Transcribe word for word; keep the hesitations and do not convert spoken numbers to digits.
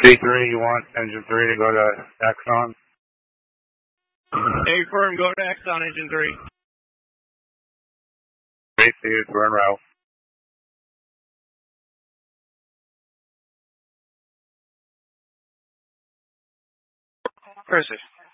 D three, you want engine three to go to Exxon? A firm, go to Exxon, engine three. Basically, we're en route. Where is it?